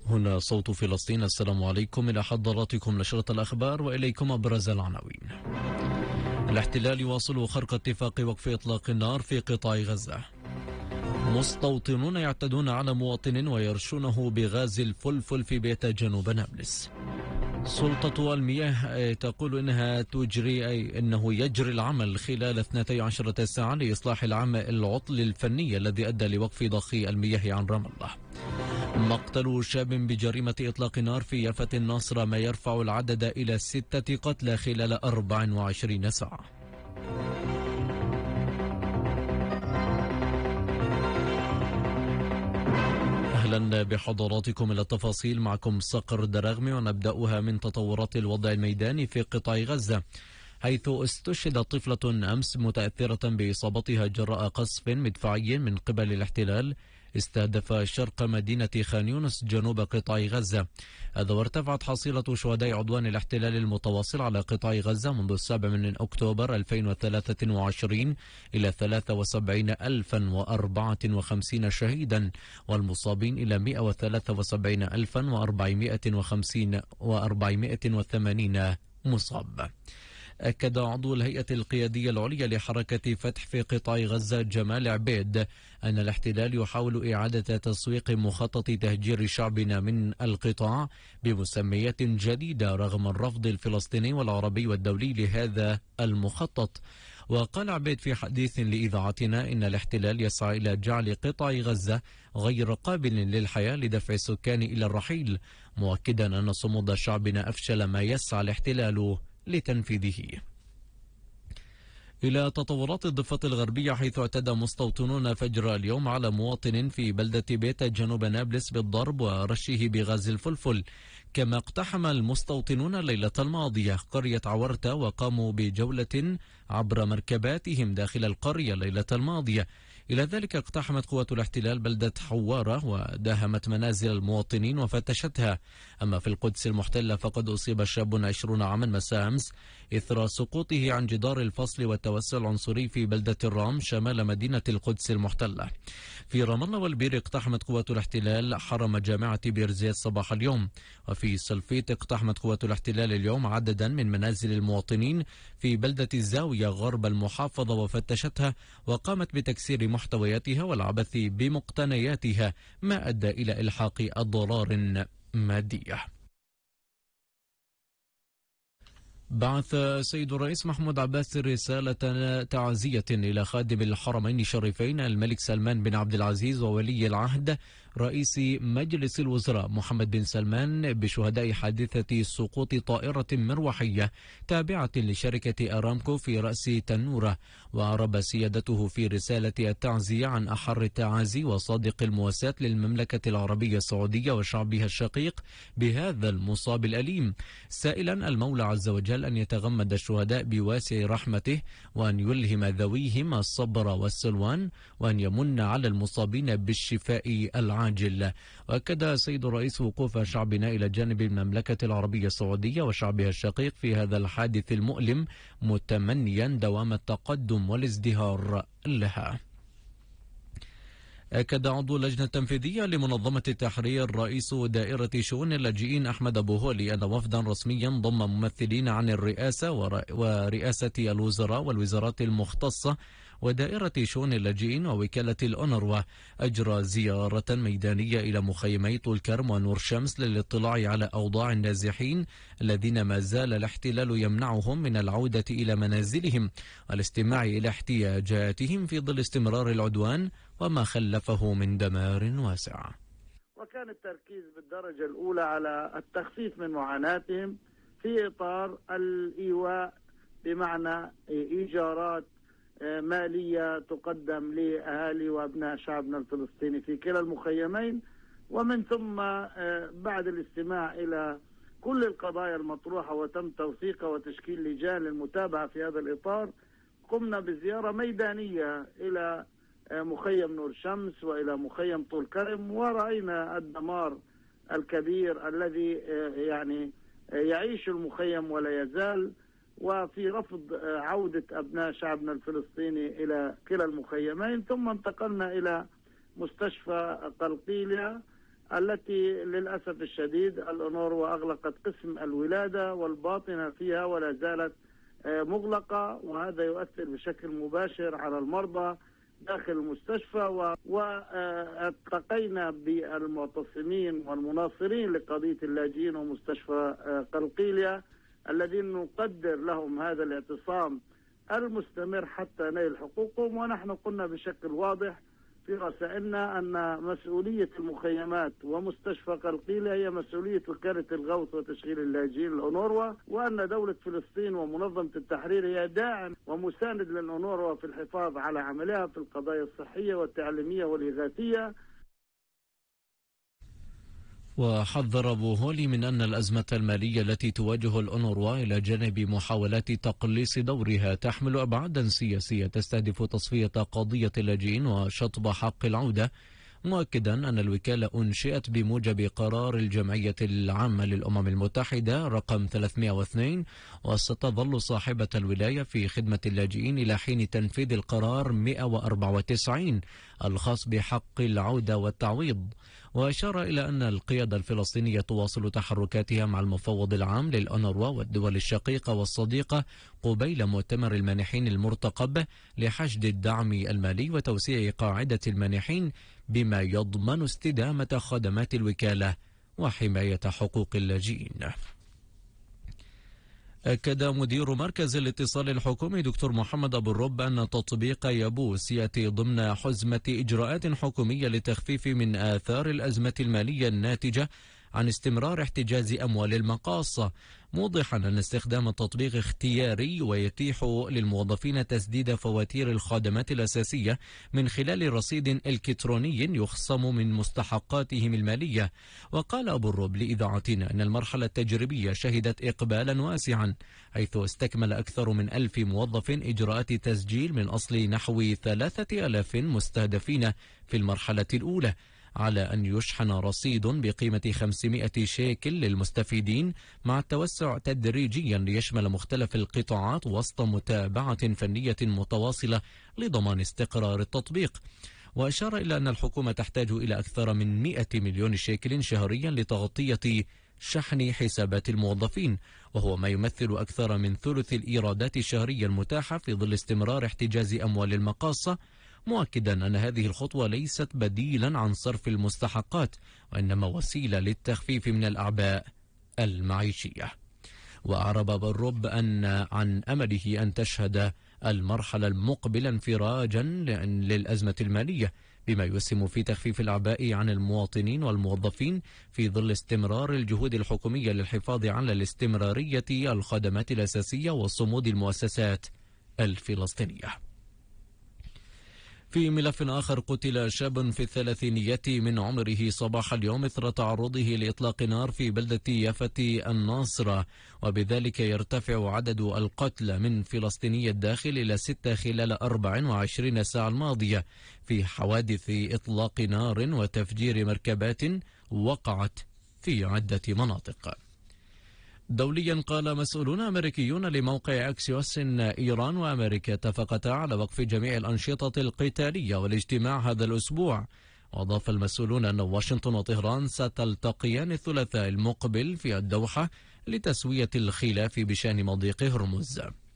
هنا صوت فلسطين. السلام عليكم، إلى حضراتكم نشرة الأخبار وإليكم أبرز العناوين. الاحتلال يواصل خرق اتفاق وقف إطلاق النار في قطاع غزة. مستوطنون يعتدون على مواطن ويرشونه بغاز الفلفل في بيت جنوب نابلس. سلطة المياه تقول إنه يجري العمل خلال 12 ساعة لإصلاح العطل الفني الذي أدى لوقف ضخ المياه عن رام الله. مقتل شاب بجريمة إطلاق نار في يافة الناصرة، ما يرفع العدد إلى 6 قتلى خلال 24 ساعة. أهلا بحضراتكم إلى التفاصيل، معكم صقر درغمي، ونبدأها من تطورات الوضع الميداني في قطاع غزة، حيث استشهدت طفلة أمس متأثرة بإصابتها جراء قصف مدفعي من قبل الاحتلال استهدف شرق مدينة خان يونس جنوب قطاع غزة. هذا وارتفعت حصيلة شهداء عدوان الاحتلال المتواصل على قطاع غزة منذ 7 أكتوبر 2023 إلى 73,054 شهيدا، والمصابين إلى 173,480 مصاب. أكد عضو الهيئة القيادية العليا لحركة فتح في قطاع غزة جمال عبيد أن الاحتلال يحاول إعادة تسويق مخطط تهجير شعبنا من القطاع بمسميات جديدة رغم الرفض الفلسطيني والعربي والدولي لهذا المخطط. وقال عبيد في حديث لإذاعتنا إن الاحتلال يسعى إلى جعل قطاع غزة غير قابل للحياة لدفع السكان إلى الرحيل، مؤكدا أن صمود شعبنا أفشل ما يسعى الاحتلال لتنفيذه. إلى تطورات الضفة الغربية، حيث اعتدى مستوطنون فجر اليوم على مواطن في بلدة بيت جنوب نابلس بالضرب ورشه بغاز الفلفل. كما اقتحم المستوطنون الليلة الماضية قرية عورتة وقاموا بجولة عبر مركباتهم داخل القرية الليلة الماضية. إلى ذلك اقتحمت قوات الاحتلال بلدة حوارة وداهمت منازل المواطنين وفتشتها. أما في القدس المحتلة فقد أصيب شاب 20 عاما مساء أمس إثر سقوطه عن جدار الفصل والتوسع العنصري في بلدة الرام شمال مدينة القدس المحتلة. في رام الله والبير اقتحمت قوات الاحتلال حرم جامعة بيرزيت صباح اليوم. وفي سلفيت اقتحمت قوات الاحتلال اليوم عددا من منازل المواطنين في بلدة الزاوية غرب المحافظة وفتشتها وقامت بتكسير محتوياتها والعبث بمقتنياتها، ما أدى إلى إلحاق أضرار مادية. بعث السيد الرئيس محمود عباس رسالة تعزية إلى خادم الحرمين الشريفين الملك سلمان بن عبد العزيز وولي العهد رئيس مجلس الوزراء محمد بن سلمان بشهداء حادثة سقوط طائرة مروحية تابعة لشركة أرامكو في رأس تنورة. وأعرب سيادته في رسالة التعزية عن أحر التعازي وصادق المواساة للمملكة العربية السعودية وشعبها الشقيق بهذا المصاب الأليم، سائلا المولى عز وجل أن يتغمد الشهداء بواسع رحمته وأن يلهم ذويهم الصبر والسلوان وأن يمن على المصابين بالشفاء العاجل. وأكد السيد الرئيس وقوف شعبنا إلى جانب المملكة العربية السعودية وشعبها الشقيق في هذا الحادث المؤلم، متمنيا دوام التقدم والازدهار لها. أكد عضو اللجنة التنفيذية لمنظمة التحرير رئيس دائرة شؤون اللاجئين أحمد أبو هولي أن وفدا رسميا ضم ممثلين عن الرئاسة ورئاسة الوزراء والوزارات المختصة ودائرة شؤون اللاجئين ووكالة الأونروا أجرى زيارة ميدانية إلى مخيمي طول كرم ونور شمس للاطلاع على أوضاع النازحين الذين ما زال الاحتلال يمنعهم من العودة إلى منازلهم والاستماع إلى احتياجاتهم في ظل استمرار العدوان وما خلفه من دمار واسع. وكان التركيز بالدرجة الأولى على التخفيف من معاناتهم في إطار الإيواء، بمعنى إيجارات مالية تقدم لأهالي وأبناء شعبنا الفلسطيني في كلا المخيمين. ومن ثم بعد الاستماع إلى كل القضايا المطروحة وتم توثيقها وتشكيل لجان للمتابعة في هذا الإطار، قمنا بزيارة ميدانية إلى مخيم نور شمس وإلى مخيم طول كرم، ورأينا الدمار الكبير الذي يعني يعيش المخيم ولا يزال، وفي رفض عودة أبناء شعبنا الفلسطيني إلى كلا المخيمين. ثم انتقلنا إلى مستشفى قلقيلية التي للأسف الشديد الأونروا أغلقت قسم الولادة والباطنة فيها ولا زالت مغلقة، وهذا يؤثر بشكل مباشر على المرضى داخل المستشفى. والتقينا بالمعتصمين والمناصرين لقضية اللاجئين ومستشفى قلقيلية الذين نقدر لهم هذا الاعتصام المستمر حتى نيل حقوقهم. ونحن قلنا بشكل واضح في رسائلنا أن مسؤولية المخيمات ومستشفى قلقيلة هي مسؤولية وكالة الغوث وتشغيل اللاجئين الأونروا، وأن دولة فلسطين ومنظمة التحرير هي داعم ومساند للأونروا في الحفاظ على عملها في القضايا الصحية والتعليمية والإغاثية. وحذر أبو هولي من أن الأزمة المالية التي تواجه الأونروا إلى جانب محاولات تقليص دورها تحمل أبعادا سياسية تستهدف تصفية قضية اللاجئين وشطب حق العودة، مؤكدا أن الوكالة أنشئت بموجب قرار الجمعية العامة للأمم المتحدة رقم 302، وستظل صاحبة الولاية في خدمة اللاجئين إلى حين تنفيذ القرار 194 الخاص بحق العودة والتعويض. وأشار إلى أن القيادة الفلسطينية تواصل تحركاتها مع المفوض العام للأونروا والدول الشقيقة والصديقة قبيل مؤتمر المانحين المرتقب لحشد الدعم المالي وتوسيع قاعدة المانحين بما يضمن استدامة خدمات الوكالة وحماية حقوق اللاجئين. أكد مدير مركز الاتصال الحكومي دكتور محمد أبو الرب أن تطبيق يابوس يأتي ضمن حزمة إجراءات حكومية للتخفيف من آثار الأزمة المالية الناتجة عن استمرار احتجاز أموال المقاصة، موضحا أن استخدام التطبيق اختياري ويتيح للموظفين تسديد فواتير الخدمات الأساسية من خلال رصيد إلكتروني يخصم من مستحقاتهم المالية. وقال أبو الرب لإذاعتنا أن المرحلة التجريبية شهدت إقبالا واسعا، حيث استكمل أكثر من 1000 موظف إجراءات تسجيل من أصل نحو 3000 مستهدفين في المرحلة الأولى، على أن يشحن رصيد بقيمة 500 شيكل للمستفيدين مع التوسع تدريجيا ليشمل مختلف القطاعات وسط متابعة فنية متواصلة لضمان استقرار التطبيق. وأشار إلى أن الحكومة تحتاج إلى أكثر من 100 مليون شيكل شهريا لتغطية شحن حسابات الموظفين، وهو ما يمثل أكثر من ثلث الإيرادات الشهرية المتاحة في ظل استمرار احتجاز أموال المقاصة، مؤكدا أن هذه الخطوة ليست بديلا عن صرف المستحقات، وإنما وسيلة للتخفيف من الأعباء المعيشية. وأعرب أبو الرب عن أمله أن تشهد المرحلة المقبلة انفراجا للأزمة المالية، بما يسهم في تخفيف الأعباء عن المواطنين والموظفين في ظل استمرار الجهود الحكومية للحفاظ على الاستمرارية الخدمات الأساسية وصمود المؤسسات الفلسطينية. في ملف آخر، قتل شاب في الثلاثينيات من عمره صباح اليوم إثر تعرضه لإطلاق نار في بلدة يافة الناصرة، وبذلك يرتفع عدد القتلى من فلسطيني الداخل إلى 6 خلال 24 ساعة الماضية في حوادث إطلاق نار وتفجير مركبات وقعت في عدة مناطق. دوليا، قال مسؤولون أمريكيون لموقع أكسيوس إن إيران وأمريكا اتفقتا على وقف جميع الأنشطة القتالية والاجتماع هذا الأسبوع. وأضاف المسؤولون أن واشنطن وطهران ستلتقيان الثلاثاء المقبل في الدوحة لتسوية الخلاف بشأن مضيق هرمز.